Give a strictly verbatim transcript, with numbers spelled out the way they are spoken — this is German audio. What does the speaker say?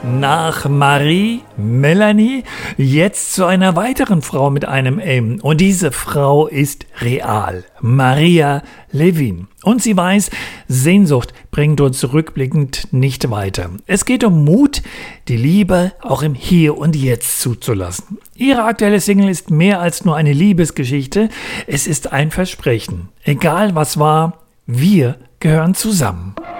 Nach Marie, Melanie, jetzt zu einer weiteren Frau mit einem M. Und diese Frau ist real. Maria Levin. Und sie weiß, Sehnsucht bringt uns rückblickend nicht weiter. Es geht um Mut, die Liebe auch im Hier und Jetzt zuzulassen. Ihre aktuelle Single ist mehr als nur eine Liebesgeschichte. Es ist ein Versprechen. Egal was war, wir gehören zusammen.